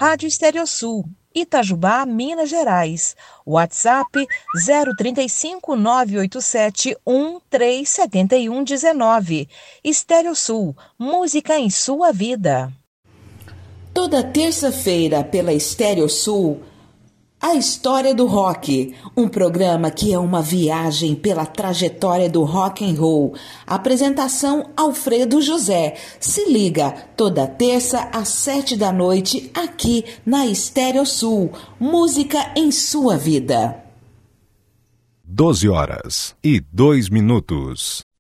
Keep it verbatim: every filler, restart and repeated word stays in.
Rádio Estéreo Sul, Itajubá, Minas Gerais. WhatsApp zero trinta e cinco, nove oito sete, um três sete um um nove. Estéreo Sul, música em sua vida. Toda terça-feira pela Estéreo Sul, A História do Rock, um programa que é uma viagem pela trajetória do rock and roll. Apresentação Alfredo José. Se liga, toda terça às sete da noite, aqui na Estéreo Sul. Música em sua vida. doze horas e dois minutos.